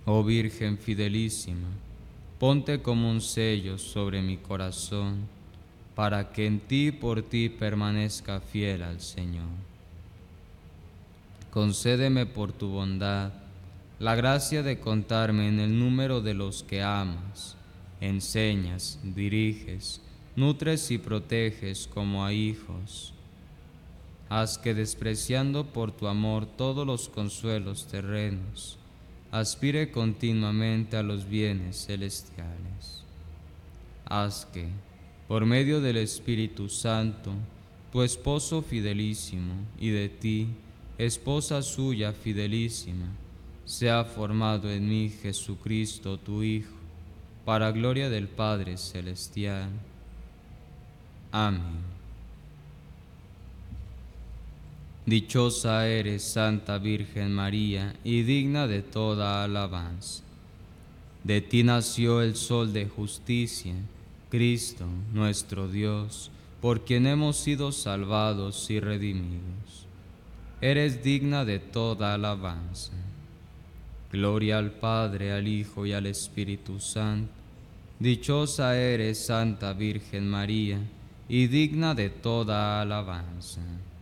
Oh Virgen fidelísima, ponte como un sello sobre mi corazón, para que en ti y por ti permanezca fiel al Señor. Concédeme por tu bondad la gracia de contarme en el número de los que amas, enseñas, diriges, nutres y proteges como a hijos. Haz que, despreciando por tu amor todos los consuelos terrenos, aspire continuamente a los bienes celestiales. Haz que, por medio del Espíritu Santo, tu esposo fidelísimo y de ti, esposa suya fidelísima, sea formado en mí Jesucristo tu Hijo, para gloria del Padre Celestial. Amén. Dichosa eres, Santa Virgen María, y digna de toda alabanza. De ti nació el Sol de justicia, Cristo nuestro Dios, por quien hemos sido salvados y redimidos. Eres digna de toda alabanza. Gloria al Padre, al Hijo y al Espíritu Santo. Dichosa eres, Santa Virgen María, y digna de toda alabanza.